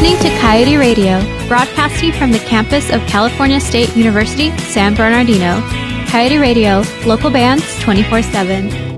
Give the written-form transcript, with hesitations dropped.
listening to Coyote Radio, broadcasting from the campus of California State University, San Bernardino. Coyote Radio, local bands 24/7.